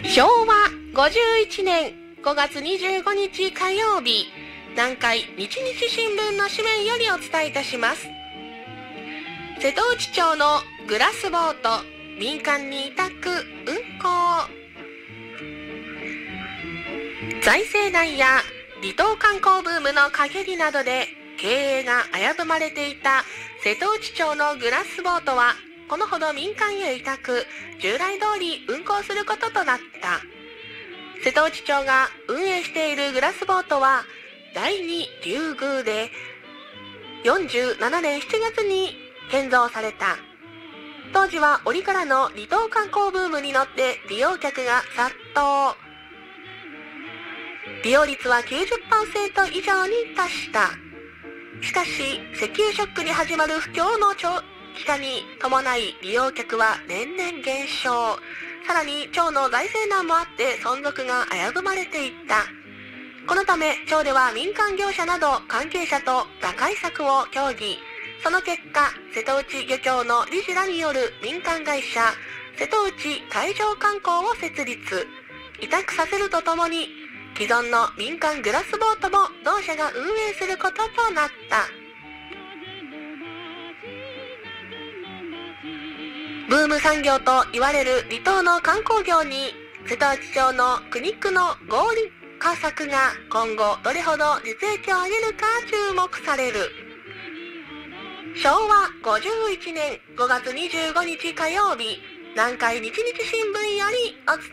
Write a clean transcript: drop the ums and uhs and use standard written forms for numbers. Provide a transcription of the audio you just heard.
昭和51年5月25日火曜日、南海日日新聞の紙面よりお伝えいたします。瀬戸内町のグラスボート、民間に委託運航。財政難や離島観光ブームの陰りなどで経営が危ぶまれていた瀬戸内町のグラスボートは、このほど民間へ委託、従来通り運航することとなった。瀬戸内町が運営しているグラスボートは、第二竜宮で47年7月に建造された。当時は折からの離島観光ブームに乗って利用客が殺到。利用率は 90% 以上に達した。しかし、石油ショックに始まる不況の長期化に伴い利用客は年々減少。さらに町の財政難もあって存続が危ぶまれていった。このため町では民間業者など関係者と打開策を協議。その結果、瀬戸内漁協の理事らによる民間会社瀬戸内海上観光を設立。委託させるとともに既存の民間グラスボートも同社が運営することとなった。ブーム産業と言われる離島の観光業に瀬戸内町の苦肉の合理化策が今後どれほど実益を上げるか注目される。昭和51年5月25日火曜日、南海日日新聞よりお伝